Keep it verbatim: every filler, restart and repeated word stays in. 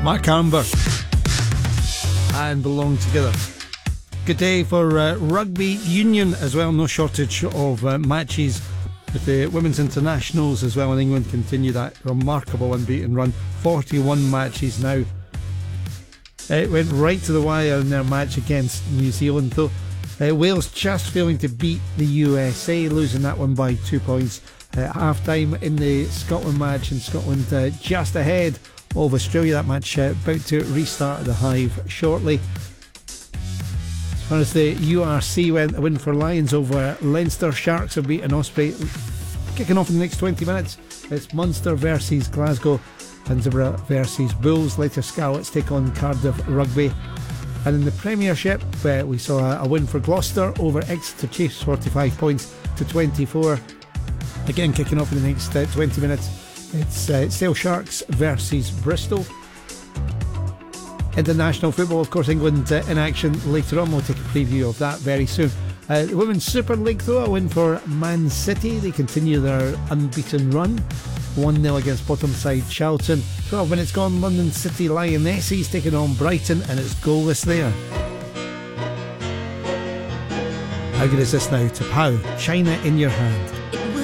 Mark Amber and Belong Together. Good day for uh, rugby union as well. No shortage of uh, matches with the women's internationals as well, and England continue that remarkable unbeaten run. forty-one matches now. It went right to the wire in their match against New Zealand, though. Uh, Wales just failing to beat the U S A, losing that one by two points at half time in the Scotland match, and Scotland uh, just ahead of Australia. That match uh, about to restart at the Hive shortly. As far as the U R C went, a win for Lions over Leinster. Sharks have beaten Osprey. Kicking off in the next twenty minutes, it's Munster versus Glasgow, Peterborough versus Bulls. Later, Scarlets take on Cardiff Rugby. And in the Premiership, uh, we saw a, a win for Gloucester over Exeter Chiefs, forty-five points to twenty-four. Again, kicking off in the next uh, twenty minutes, it's uh, Sale Sharks versus Bristol. International football, of course, England uh, in action later on. We'll take a preview of that very soon. Uh, the Women's Super League, though, a win for Man City. They continue their unbeaten run. one nil against bottom side Charlton. twelve minutes gone, London City Lionesses taking on Brighton, and it's goalless there. How good is this now? To Pow, China in Your Hand.